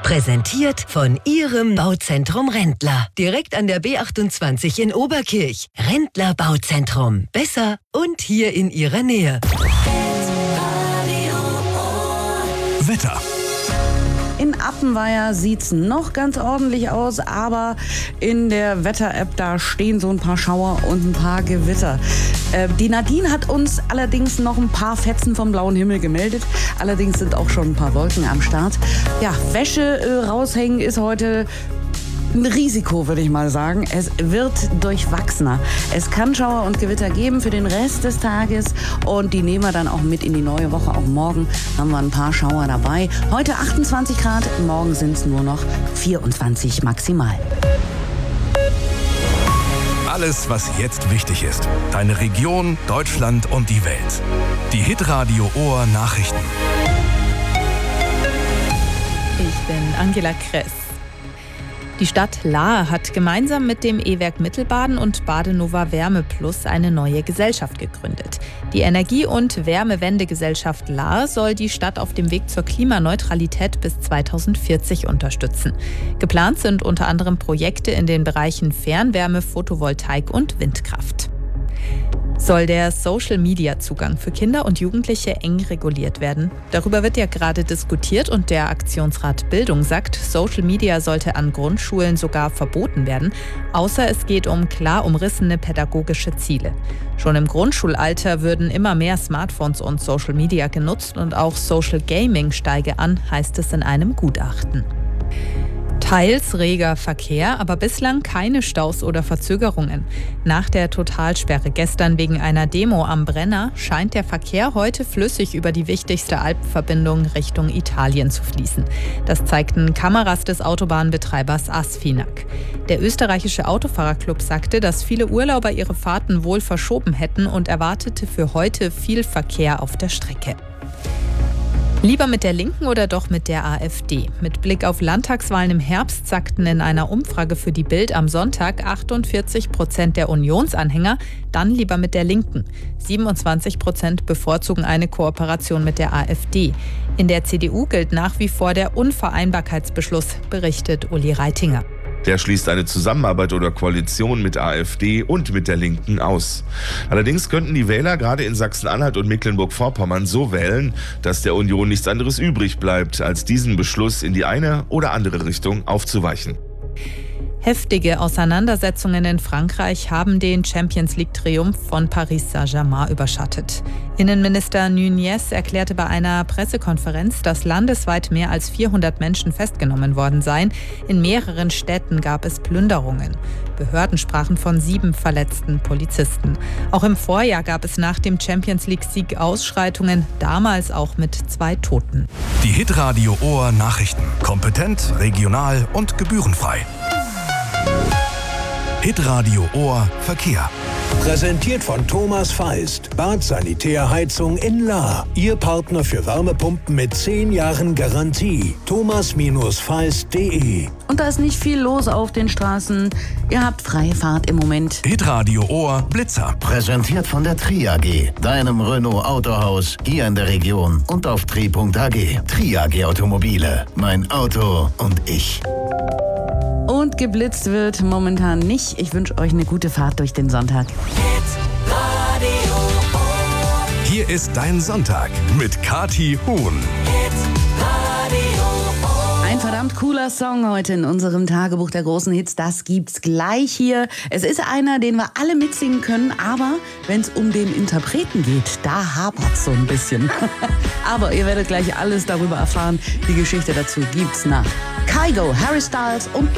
Präsentiert von Ihrem Bauzentrum Rendler. Direkt an der B28 in Oberkirch. Rendler Bauzentrum. Besser und hier in Ihrer Nähe. Wetter. In Appenweier sieht's noch ganz ordentlich aus, aber in der Wetter-App, da stehen so ein paar Schauer und ein paar Gewitter. Die Nadine hat uns allerdings noch ein paar Fetzen vom blauen Himmel gemeldet. Allerdings sind auch schon ein paar Wolken am Start. Ja, Wäsche raushängen ist heute ein Risiko, würde ich mal sagen. Es wird durchwachsener. Es kann Schauer und Gewitter geben für den Rest des Tages und die nehmen wir dann auch mit in die neue Woche. Auch morgen haben wir ein paar Schauer dabei. Heute 28 Grad, morgen sind es nur noch 24 maximal. Alles, was jetzt wichtig ist. Deine Region, Deutschland und die Welt. Die Hitradio Ohr Nachrichten. Ich bin Angela Kress. Die Stadt Lahr hat gemeinsam mit dem E-Werk Mittelbaden und Badenova Wärme Plus eine neue Gesellschaft gegründet. Die Energie- und Wärmewendegesellschaft Lahr soll die Stadt auf dem Weg zur Klimaneutralität bis 2040 unterstützen. Geplant sind unter anderem Projekte in den Bereichen Fernwärme, Photovoltaik und Windkraft. Soll der Social-Media-Zugang für Kinder und Jugendliche eng reguliert werden? Darüber wird ja gerade diskutiert und der Aktionsrat Bildung sagt, Social Media sollte an Grundschulen sogar verboten werden, außer es geht um klar umrissene pädagogische Ziele. Schon im Grundschulalter würden immer mehr Smartphones und Social Media genutzt und auch Social Gaming steige an, heißt es in einem Gutachten. Teils reger Verkehr, aber bislang keine Staus oder Verzögerungen. Nach der Totalsperre gestern wegen einer Demo am Brenner scheint der Verkehr heute flüssig über die wichtigste Alpverbindung Richtung Italien zu fließen. Das zeigten Kameras des Autobahnbetreibers Asfinag. Der österreichische Autofahrerclub sagte, dass viele Urlauber ihre Fahrten wohl verschoben hätten und erwartete für heute viel Verkehr auf der Strecke. Lieber mit der Linken oder doch mit der AfD? Mit Blick auf Landtagswahlen im Herbst sagten in einer Umfrage für die Bild am Sonntag 48% der Unionsanhänger, dann lieber mit der Linken. 27% bevorzugen eine Kooperation mit der AfD. In der CDU gilt nach wie vor der Unvereinbarkeitsbeschluss, berichtet Uli Reitinger. Der schließt eine Zusammenarbeit oder Koalition mit AfD und mit der Linken aus. Allerdings könnten die Wähler gerade in Sachsen-Anhalt und Mecklenburg-Vorpommern so wählen, dass der Union nichts anderes übrig bleibt, als diesen Beschluss in die eine oder andere Richtung aufzuweichen. Heftige Auseinandersetzungen in Frankreich haben den Champions-League-Triumph von Paris Saint-Germain überschattet. Innenminister Nunez erklärte bei einer Pressekonferenz, dass landesweit mehr als 400 Menschen festgenommen worden seien. In mehreren Städten gab es Plünderungen. Behörden sprachen von 7 verletzten Polizisten. Auch im Vorjahr gab es nach dem Champions-League-Sieg Ausschreitungen, damals auch mit 2 Toten. Die Hitradio Ohr Nachrichten. Kompetent, regional und gebührenfrei. Hitradio Ohr Verkehr. Präsentiert von Thomas Feist. Bad Sanitärheizung in Lahr. Ihr Partner für Wärmepumpen mit 10 Jahren Garantie. thomas-feist.de. Und da ist nicht viel los auf den Straßen. Ihr habt freie Fahrt im Moment. Hitradio Ohr Blitzer. Präsentiert von der Tri AG, deinem Renault Autohaus hier in der Region und auf tri.ag. Tri AG Automobile. Mein Auto und ich. Und geblitzt wird momentan nicht. Ich wünsche euch eine gute Fahrt durch den Sonntag. Hier ist dein Sonntag mit Kathi Huhn. Ein verdammt cooler Song heute in unserem Tagebuch der großen Hits. Das gibt's gleich hier. Es ist einer, den wir alle mitsingen können, aber wenn es um den Interpreten geht, da hapert's so ein bisschen. Aber ihr werdet gleich alles darüber erfahren. Die Geschichte dazu gibt's nach Kygo, Harry Styles und